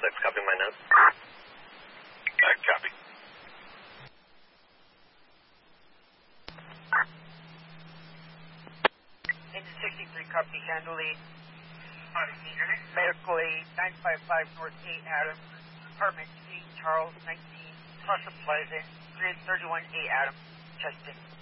copy my notes. Copy. Engine 63, copy, handle lead. Medical aid, 955 North 8 Adams, apartment C, Charles, 19, Plaza Plaza, 331 A Adams, testing.